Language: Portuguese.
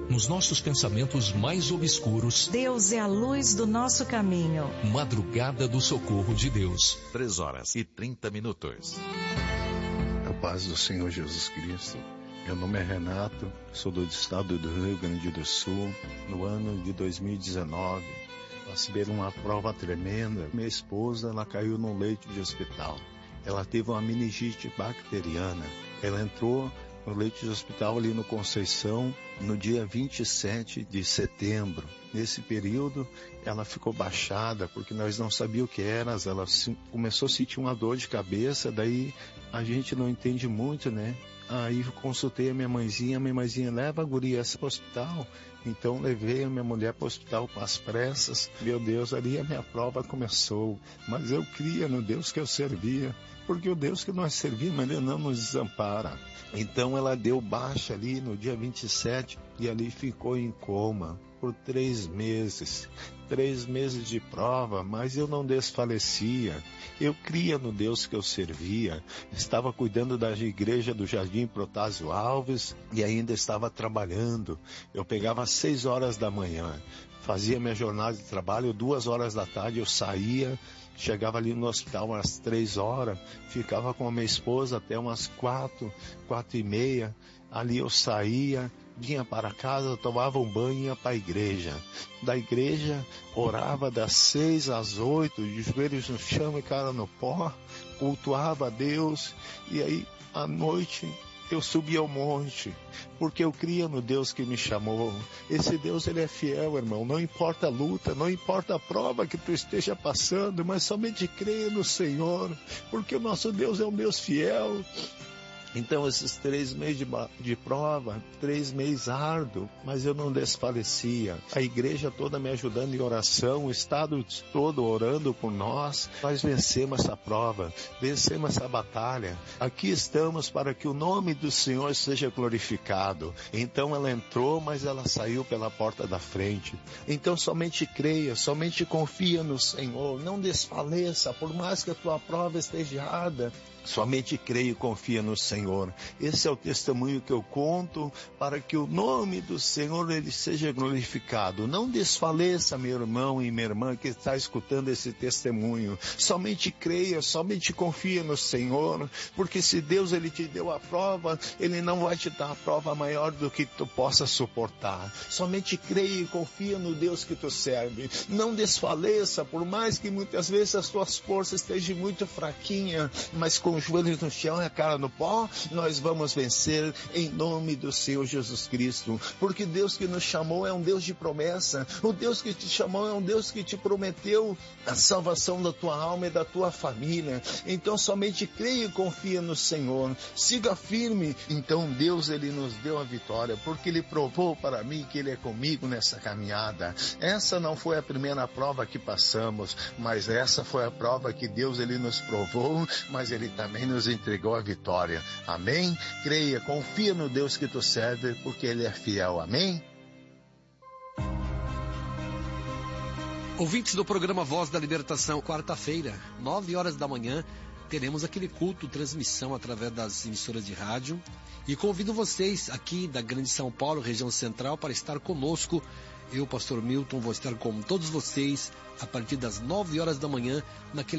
Nos nossos pensamentos mais obscuros, Deus é a luz do nosso caminho. Madrugada do Socorro de Deus. 3h30. A paz do Senhor Jesus Cristo. Meu nome é Renato, sou do estado do Rio Grande do Sul. No ano de 2019, passei por uma prova tremenda. Minha esposa, ela caiu num leito de hospital. Ela teve uma meningite bacteriana. Ela entrou no leito de hospital ali no Conceição, no dia 27 de setembro. Nesse período, ela ficou baixada, porque nós não sabíamos o que era. Ela começou a sentir uma dor de cabeça, daí a gente não entende muito, né? Aí eu consultei a minha mãezinha leva a guria para o hospital. Então levei a minha mulher para o hospital com as pressas. Meu Deus, ali a minha prova começou. Mas eu cria no Deus que eu servia, porque o Deus que nós servimos, Ele não nos desampara. Então ela deu baixa ali no dia 27 e ali ficou em coma por 3 meses. 3 meses de prova, mas eu não desfalecia. Eu cria no Deus que eu servia. Estava cuidando da igreja do Jardim Protásio Alves e ainda estava trabalhando. Eu pegava às 6 horas da manhã, fazia minha jornada de trabalho, 2 horas da tarde eu saía, chegava ali no hospital às 3 horas, ficava com a minha esposa até umas 4, 4h30. Ali eu saía, vinha para casa, tomava um banho e ia para a igreja. Da igreja, orava das 6 às 8, de joelhos no chão e cara no pó, cultuava a Deus. E aí, à noite, eu subia ao monte, porque eu cria no Deus que me chamou. Esse Deus, Ele é fiel, irmão. Não importa a luta, não importa a prova que tu esteja passando, mas somente creia no Senhor, porque o nosso Deus é um Deus fiel. Então esses 3 meses de prova, 3 meses árduo, mas eu não desfalecia. A igreja toda me ajudando em oração, o estado todo orando por nós. Nós vencemos essa prova, vencemos essa batalha. Aqui estamos para que o nome do Senhor seja glorificado. Então ela entrou, mas ela saiu pela porta da frente. Então somente creia, somente confia no Senhor. Não desfaleça, por mais que a tua prova esteja errada. Somente creia e confia no Senhor. Esse é o testemunho que eu conto para que o nome do Senhor Ele seja glorificado. Não desfaleça, meu irmão e minha irmã que está escutando esse testemunho. Somente creia, somente confia no Senhor, porque se Deus Ele te deu a prova, Ele não vai te dar a prova maior do que tu possa suportar. Somente creia e confia no Deus que tu serve. Não desfaleça, por mais que muitas vezes as tuas forças estejam muito fraquinhas, mas com os joelhos no chão e a cara no pó, nós vamos vencer em nome do Senhor Jesus Cristo, porque Deus que nos chamou é um Deus de promessa. O Deus que te chamou é um Deus que te prometeu a salvação da tua alma e da tua família. Então somente creia e confia no Senhor, siga firme. Então Deus Ele nos deu a vitória, porque Ele provou para mim que Ele é comigo nessa caminhada. Essa não foi a primeira prova que passamos, mas essa foi a prova que Deus Ele nos provou, mas Ele também nos entregou a vitória. Amém? Creia, confia no Deus que tu serve, porque Ele é fiel. Amém? Ouvintes do programa Voz da Libertação, quarta-feira, 9 horas da manhã, teremos aquele culto, transmissão através das emissoras de rádio. E convido vocês aqui da Grande São Paulo, região central, para estar conosco. Eu, pastor Milton, vou estar com todos vocês a partir das 9 horas da manhã, naquele